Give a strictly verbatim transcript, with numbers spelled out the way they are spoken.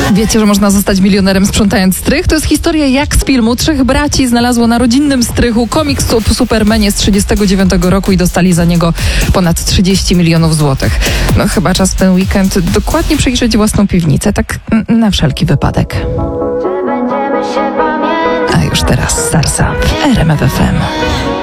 Wiecie, że można zostać milionerem sprzątając strych? To jest historia jak z filmu. Trzech braci znalazło na rodzinnym strychu komiks o Supermanie z trzydziestego dziewiątego roku i dostali za niego ponad trzydzieści milionów złotych. No chyba czas w ten weekend dokładnie przejrzeć własną piwnicę, tak na wszelki wypadek. A już teraz Sarsa w R M F F M.